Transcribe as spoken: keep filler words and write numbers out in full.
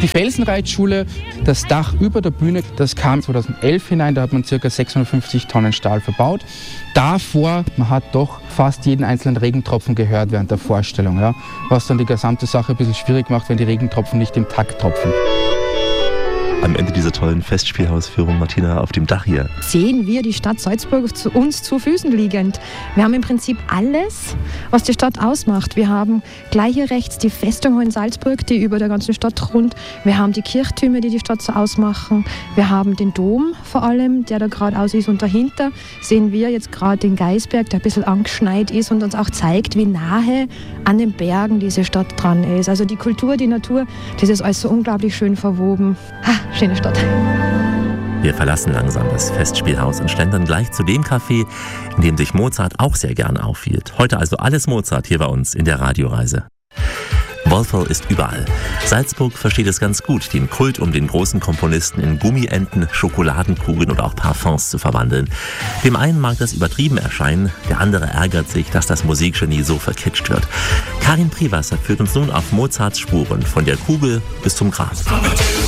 Die Felsenreitschule, das Dach über der Bühne, das kam zweitausendelf hinein, da hat man ca. sechshundertfünfzig Tonnen Stahl verbaut. Davor, man hat doch fast jeden einzelnen Regentropfen gehört während der Vorstellung, ja, was dann die gesamte Sache ein bisschen schwierig macht, wenn die Regentropfen nicht im Takt tropfen. Am Ende dieser tollen Festspielhausführung, Martina, auf dem Dach hier, sehen wir die Stadt Salzburg zu uns zu Füßen liegend. Wir haben im Prinzip alles, was die Stadt ausmacht. Wir haben gleich hier rechts die Festung in Salzburg, die über der ganzen Stadt rund. Wir haben die Kirchtürme, die die Stadt so ausmachen. Wir haben den Dom vor allem, der da gerade aus ist. Und dahinter sehen wir jetzt gerade den Geisberg, der ein bisschen angeschneit ist und uns auch zeigt, wie nahe an den Bergen diese Stadt dran ist. Also die Kultur, die Natur, das ist alles so unglaublich schön verwoben. Ha, schöne Stadt. Wir verlassen langsam das Festspielhaus und schlendern gleich zu dem Café, in dem sich Mozart auch sehr gern aufhielt. Heute also alles Mozart hier bei uns in der Radioreise. Wolfel ist überall. Salzburg versteht es ganz gut, den Kult um den großen Komponisten in Gummienten, Schokoladenkugeln und auch Parfums zu verwandeln. Dem einen mag das übertrieben erscheinen, der andere ärgert sich, dass das Musikgenie so verkitscht wird. Karin Priewasser führt uns nun auf Mozarts Spuren, von der Kugel bis zum Gras.